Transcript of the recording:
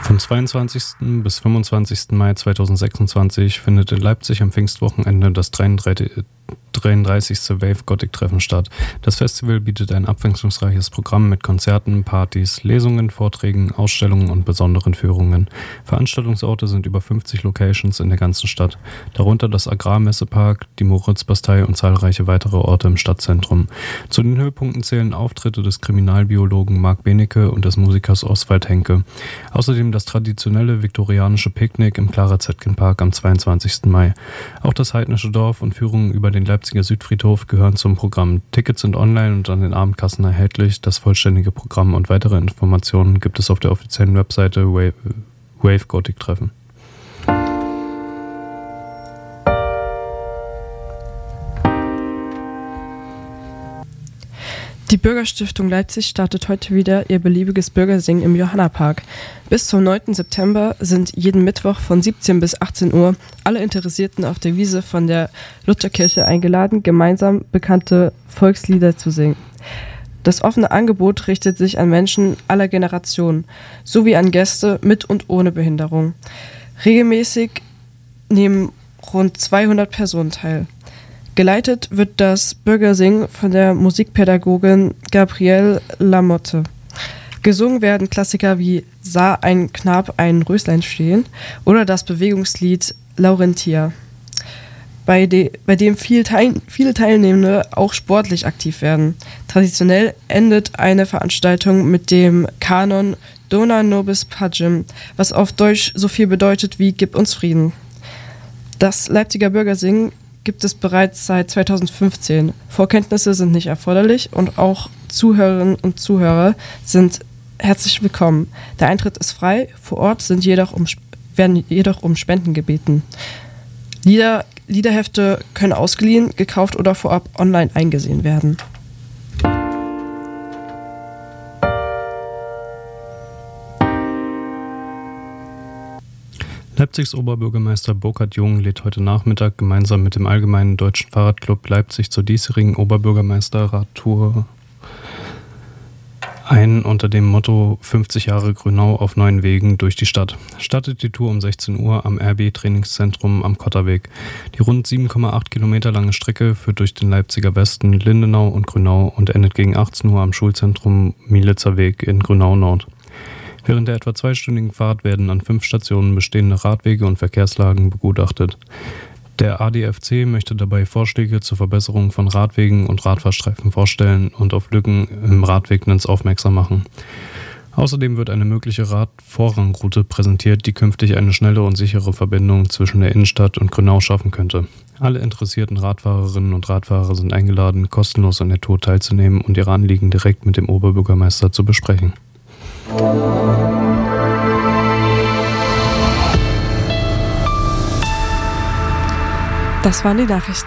Vom 22. bis 25. Mai 2026 findet in Leipzig am Pfingstwochenende das 33. Wave Gothic Treffen statt. Das Festival bietet ein abwechslungsreiches Programm mit Konzerten, Partys, Lesungen, Vorträgen, Ausstellungen und besonderen Führungen. Veranstaltungsorte sind über 50 Locations in der ganzen Stadt, darunter das Agrarmessepark, die Moritzbastei und zahlreiche weitere Orte im Stadtzentrum. Zu den Höhepunkten zählen Auftritte des Kriminalbiologen Marc Benecke und des Musikers Oswald Henke. Außerdem das traditionelle viktorianische Picknick im Clara-Zetkin-Park am 22. Mai. Auch das heidnische Dorf und Führungen über den Leipziger Südfriedhof gehören zum Programm. Tickets sind online und an den Abendkassen erhältlich. Das vollständige Programm und weitere Informationen gibt es auf der offiziellen Webseite Wave Gothic Treffen. Die Bürgerstiftung Leipzig startet heute wieder ihr beliebiges Bürgersingen im Johannapark. Bis zum 9. September sind jeden Mittwoch von 17 bis 18 Uhr alle Interessierten auf der Wiese von der Lutherkirche eingeladen, gemeinsam bekannte Volkslieder zu singen. Das offene Angebot richtet sich an Menschen aller Generationen sowie an Gäste mit und ohne Behinderung. Regelmäßig nehmen rund 200 Personen teil. Geleitet wird das Bürgersingen von der Musikpädagogin Gabrielle Lamotte. Gesungen werden Klassiker wie Sah ein Knab ein Röslein stehen oder das Bewegungslied Laurentia, bei dem viele Teilnehmende auch sportlich aktiv werden. Traditionell endet eine Veranstaltung mit dem Kanon Dona Nobis Pacem, was auf Deutsch so viel bedeutet wie Gib uns Frieden. Das Leipziger Bürgersingen gibt es bereits seit 2015. Vorkenntnisse sind nicht erforderlich und auch Zuhörerinnen und Zuhörer sind herzlich willkommen. Der Eintritt ist frei, vor Ort werden jedoch um Spenden gebeten. Liederhefte können ausgeliehen, gekauft oder vorab online eingesehen werden. Leipzigs Oberbürgermeister Burkhard Jung lädt heute Nachmittag gemeinsam mit dem Allgemeinen Deutschen Fahrradclub Leipzig zur diesjährigen Oberbürgermeisterradtour ein unter dem Motto 50 Jahre Grünau auf neuen Wegen durch die Stadt. Startet die Tour um 16 Uhr am RB-Trainingszentrum am Kotterweg. Die rund 7,8 Kilometer lange Strecke führt durch den Leipziger Westen, Lindenau und Grünau und endet gegen 18 Uhr am Schulzentrum Mielitzer Weg in Grünau Nord. Während der etwa zweistündigen Fahrt werden an 5 Stationen bestehende Radwege und Verkehrslagen begutachtet. Der ADFC möchte dabei Vorschläge zur Verbesserung von Radwegen und Radfahrstreifen vorstellen und auf Lücken im Radwegnetz aufmerksam machen. Außerdem wird eine mögliche Radvorrangroute präsentiert, die künftig eine schnelle und sichere Verbindung zwischen der Innenstadt und Grünau schaffen könnte. Alle interessierten Radfahrerinnen und Radfahrer sind eingeladen, kostenlos an der Tour teilzunehmen und ihre Anliegen direkt mit dem Oberbürgermeister zu besprechen. Das waren die Nachrichten.